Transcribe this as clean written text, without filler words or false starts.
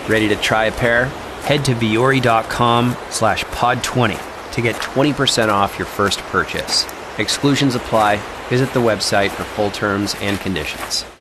Ready to try a pair? Head to vuori.com/pod20 to get 20% off your first purchase. Exclusions apply. Visit the website for full terms and conditions.